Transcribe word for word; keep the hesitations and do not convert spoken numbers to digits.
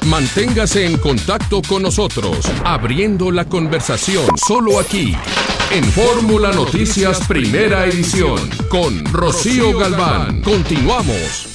Manténgase en contacto con nosotros, abriendo la conversación solo aquí, en Fórmula Noticias Primera Edición, con Rocío Galván. Continuamos.